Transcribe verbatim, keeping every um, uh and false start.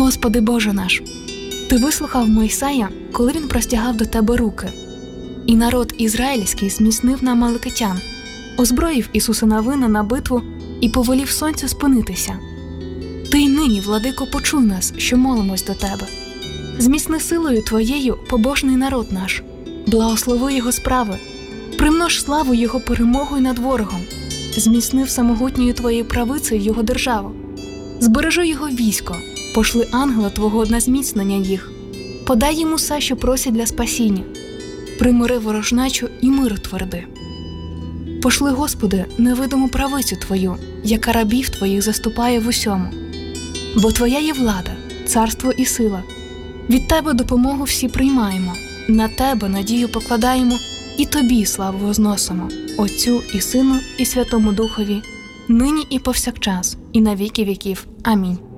Господи Боже наш, Ти вислухав Мойсея, коли він простягав до Тебе руки, і народ ізраїльський зміцнив на амалекитян, озброїв Ісуса Навина на битву і повелів сонцю спинитися. Ти й нині, владико, почуй нас, що молимось до Тебе. Зміцни силою Твоєю побожний народ наш, благослови його справи, примнож славу його перемогою над ворогом, зміцни всемогутньою Твоєю правицею його державу. Збережи його військо, пошли ангела Твого на зміцнення їх, подай їм усе, що просять для спасіння, примири ворожнечу і мир тверди. Пошли, Господи, невидиму правицю Твою, яка рабів Твоїх заступає в усьому. Бо Твоя є влада, царство і сила. Від Тебе допомогу всі приймаємо, на Тебе надію покладаємо і Тобі славу возносимо, Отцю і Сину і Святому Духові, нині і повсякчас, і на віки віків. Амінь.